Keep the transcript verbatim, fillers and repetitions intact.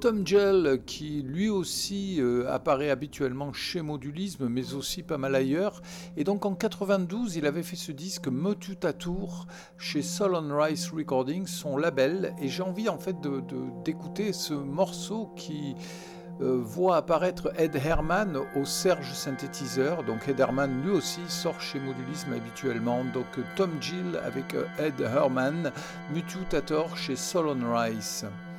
Tom Gell, qui lui aussi euh, apparaît habituellement chez Modulisme, mais aussi pas mal ailleurs. Et donc en quatre-vingt-douze, il avait fait ce disque Motu Tatour chez Soul on Rice Recordings, son label. Et j'ai envie en fait de, de, d'écouter ce morceau qui euh, voit apparaître Ed Herman au Serge synthétiseur. Donc Ed Herman lui aussi sort chez Modulisme habituellement. Donc Tom Gell avec Ed Herman, Motu Tatour chez Soul on Rice.